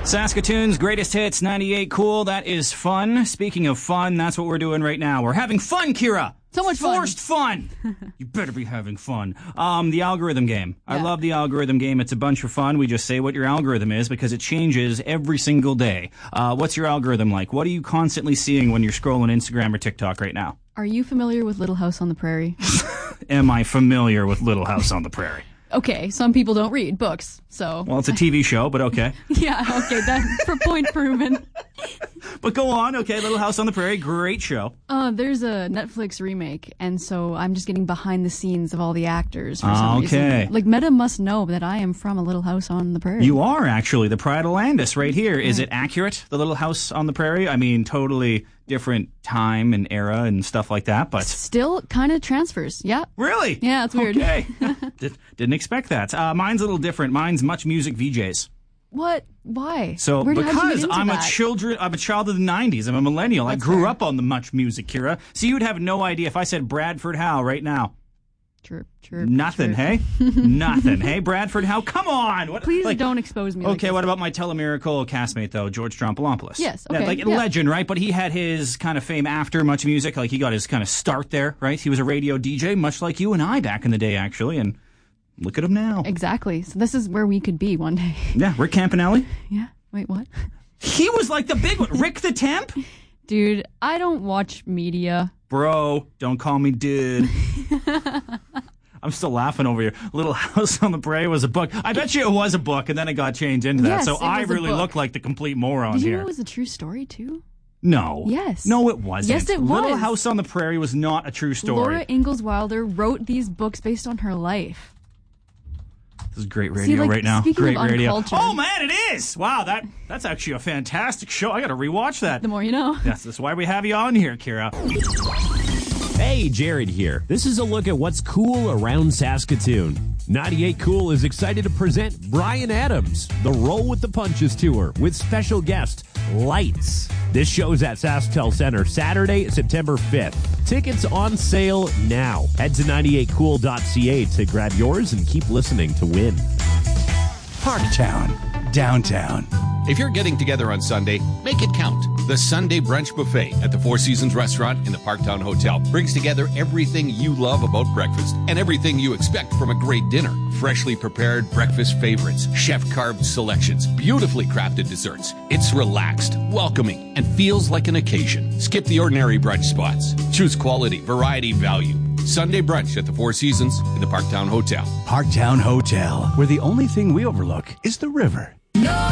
Saskatoon's greatest hits, 98 Cool. That is fun. Speaking of fun, that's what we're doing right now. We're having fun, Kira. So much fun. Forced fun. You better be having fun. The algorithm game. Yeah. I love the algorithm game. It's a bunch of fun. We just say what your algorithm is because it changes every single day. What's your algorithm like? What are you constantly seeing when you're scrolling Instagram or TikTok right now? Are you familiar with Little House on the Prairie? Am I familiar with Little House on the Prairie? Okay, some people don't read books, so... Well, it's a TV show, but okay. Yeah, okay, that's for point proven. But go on, okay, Little House on the Prairie, great show. There's a Netflix remake, and so I'm just getting behind the scenes of all the actors for some reason. Like, Meta must know that I am from a Little House on the Prairie. You are, actually, the Pride of Landis right here. Is it accurate, the Little House on the Prairie? I mean, totally different time and era and stuff like that, but... Still kind of transfers, yeah. Really? Yeah, it's weird. Okay. Didn't expect that. Mine's a little different. Mine's Much Music VJs. What? Why? So because I'm a child of the 90s. I'm a millennial. That's I grew up on the Much Music, Kira. So you'd have no idea if I said Bradford Howe right now. Chirp. Nothing, hey? Nothing, hey? Bradford Howe, come on! What, Please don't expose me. Okay, what about my Telemiracle castmate, though, George Stroumboulopoulos? Yes, okay. Legend, right? But he had his kind of fame after Much Music. Like, he got his kind of start there, right? He was a radio DJ, much like you and I back in the day, actually, and look at him now. Exactly. So this is where we could be one day. Yeah, Rick Campanelli? Yeah. Wait, what? He was like the big one. Rick the Temp? Dude, I don't watch media. Bro, don't call me dude. I'm still laughing over here. Little House on the Prairie was a book. I bet you it was a book, and then it got changed into that. Yes, so I really look like the complete moron here. Did you know it was a true story, too? No. Yes. No, it wasn't. Yes, it was. Little House on the Prairie was not a true story. Laura Ingalls Wilder wrote these books based on her life. This is great radio right now. Great radio. Uncultured, oh, man, it is. Wow, that's actually a fantastic show. I got to rewatch that. The more you know. Yes, that's why we have you on here, Kira. Hey, Jared here. This is a look at what's cool around Saskatoon. 98 Cool is excited to present Bryan Adams, the Roll with the Punches tour, with special guest Lights. This show's at SaskTel Center Saturday, September 5th. Tickets on sale now. Head to 98cool.ca to grab yours and keep listening to win. Parktown, downtown. If you're getting together on Sunday, make it count. The Sunday Brunch Buffet at the Four Seasons Restaurant in the Parktown Hotel brings together everything you love about breakfast and everything you expect from a great dinner. Freshly prepared breakfast favorites, chef-carved selections, beautifully crafted desserts. It's relaxed, welcoming, and feels like an occasion. Skip the ordinary brunch spots. Choose quality, variety, value. Sunday brunch at the Four Seasons in the Parktown Hotel. Parktown Hotel, where the only thing we overlook is the river.